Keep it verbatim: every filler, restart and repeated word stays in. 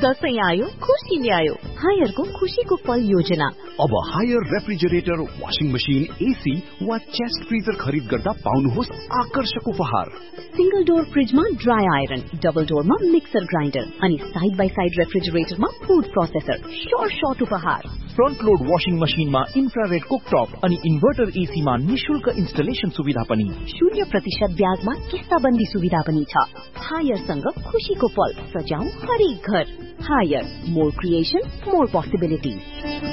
दशैं आयो खुशी ल्यायो। हायरको खुशीको पल योजना। अब higher refrigerator, washing machine, AC वा चेस्ट फ्रिजर खरिद गर्दा पाउनुहोस् आकर्षक उपहार। सिंगल डोर फ्रिजमा dry iron, double डोरमा mixer grinder अनि side by side रेफ्रिजरेटरमा food processor. Short short उपहार। फ्रन्ट लोड वाशिङ मशिनमा इन्फ्रारेड कुकटप अनि इन्भर्टर एसीमा निशुल्क इन्स्टलेसन सुविधा पनि। शून्य प्रतिशत ब्याजमा किस्ताबन्दी सुविधा पनि छ। हायरसँग खुशीको पल सजाऊ हरेक घर। Higher, more creation, more possibility.